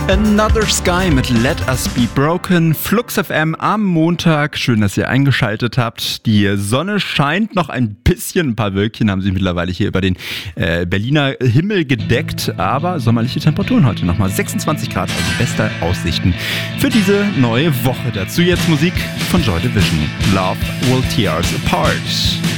Another Sky mit Let Us Be Broken, Flux FM am Montag. Schön, dass ihr eingeschaltet habt. Die Sonne scheint noch ein bisschen, ein paar Wölkchen haben sich mittlerweile hier über den Berliner Himmel gedeckt, aber sommerliche Temperaturen heute nochmal 26 Grad, also beste Aussichten für diese neue Woche. Dazu jetzt Musik von Joy Division. Love Will Tear Us Apart.